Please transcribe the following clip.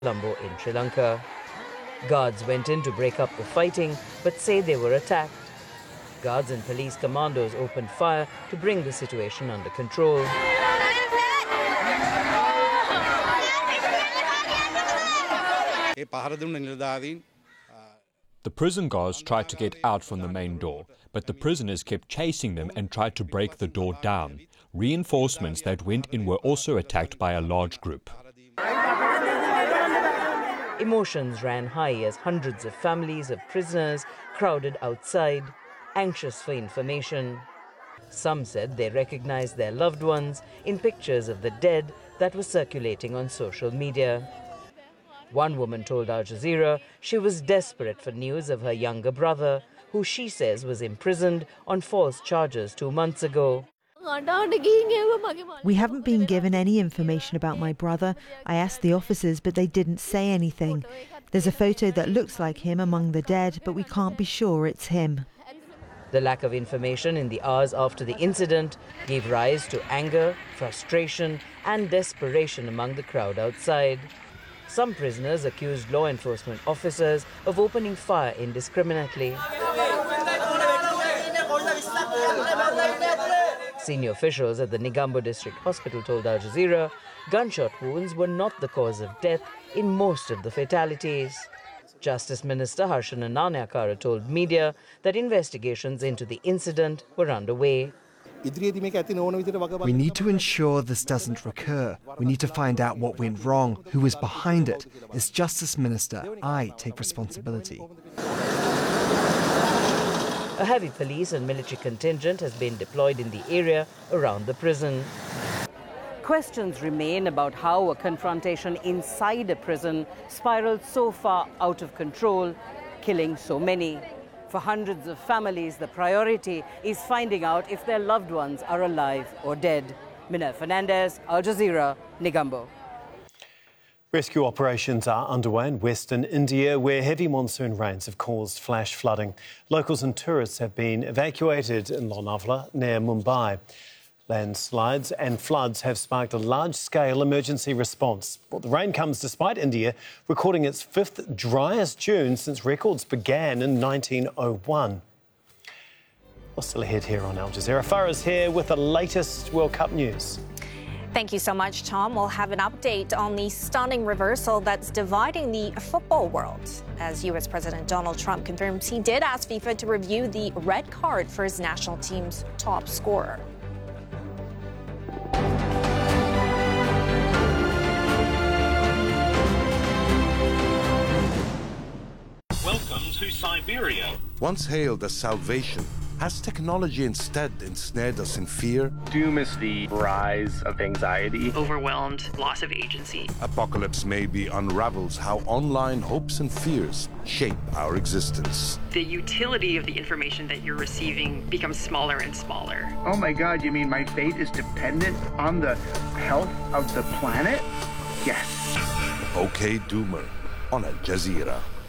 Colombo in Sri Lanka. Guards went in to break up the fighting, but say they were attacked. Guards and police commandos opened fire to bring the situation under control. The prison guards tried to get out from the main door, but the prisoners kept chasing them and tried to break the door down. Reinforcements that went in were also attacked by a large group. Emotions ran high as hundreds of families of prisoners crowded outside, anxious for information. Some said they recognized their loved ones in pictures of the dead that were circulating on social media. One woman told Al Jazeera she was desperate for news of her younger brother, who she says was imprisoned on false charges 2 months ago. We haven't been given any information about my brother. I asked the officers, but they didn't say anything. There's a photo that looks like him among the dead, but we can't be sure it's him. The lack of information in the hours after the incident gave rise to anger, frustration, and desperation among the crowd outside. Some prisoners accused law enforcement officers of opening fire indiscriminately. Senior officials at the Negombo District Hospital told Al Jazeera gunshot wounds were not the cause of death in most of the fatalities. Justice Minister Harshana Nanayakkara told media that investigations into the incident were underway. We need to ensure this doesn't recur. We need to find out what went wrong, who was behind it. As Justice Minister, I take responsibility. A heavy police and military contingent has been deployed in the area around the prison. Questions remain about how a confrontation inside a prison spiraled so far out of control, killing so many. For hundreds of families, the priority is finding out if their loved ones are alive or dead. Minna Fernandez, Al Jazeera, Negombo. Rescue operations are underway in western India, where heavy monsoon rains have caused flash flooding. Locals and tourists have been evacuated in Lonavala, near Mumbai. Landslides and floods have sparked a large-scale emergency response. Well, the rain comes despite India recording its 5th driest June since records began in 1901. Well, still ahead here on Al Jazeera. Farah's here with the latest World Cup news. Thank you so much, Tom. We'll have an update on the stunning reversal that's dividing the football world, as U.S. President Donald Trump confirms he did ask FIFA to review the red card for his national team's top scorer. Welcome to Siberia. Once hailed as salvation, has technology instead ensnared us in fear? Doom is the rise of anxiety. Overwhelmed, loss of agency. Apocalypse maybe unravels how online hopes and fears shape our existence. The utility of the information that you're receiving becomes smaller and smaller. Oh my God, you mean my fate is dependent on the health of the planet? Yes. OK Doomer on Al Jazeera.